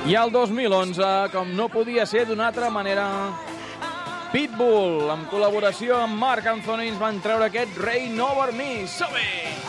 I el 2011, com no podia ser d'una altra manera, Pitbull, en col·laboració amb Marc Anthony, ens van treure aquest Rain Over Me. Som-hi!